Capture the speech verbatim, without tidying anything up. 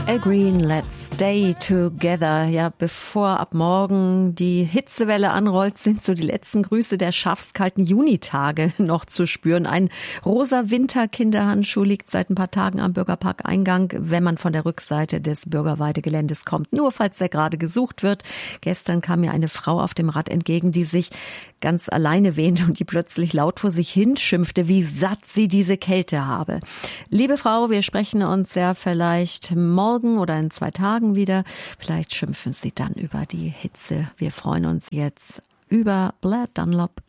Al Green, let's stay together. Ja, bevor ab morgen die Hitzewelle anrollt, sind so die letzten Grüße der schafskalten Junitage noch zu spüren. Ein rosa Winterkinderhandschuh liegt seit ein paar Tagen am Bürgerpark-Eingang, wenn man von der Rückseite des Bürgerweidegeländes kommt. Nur falls der gerade gesucht wird. Gestern kam mir eine Frau auf dem Rad entgegen, die sich ganz alleine wähnte und die plötzlich laut vor sich hinschimpfte, wie satt sie diese Kälte habe. Liebe Frau, wir sprechen uns ja vielleicht morgen oder in zwei Tagen wieder. Vielleicht schimpfen Sie dann über die Hitze. Wir freuen uns jetzt über Blair Dunlop.